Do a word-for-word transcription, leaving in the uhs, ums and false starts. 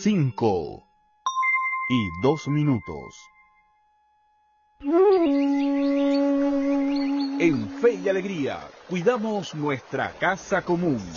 cinco y dos minutos. En Fe y Alegría, cuidamos nuestra casa común.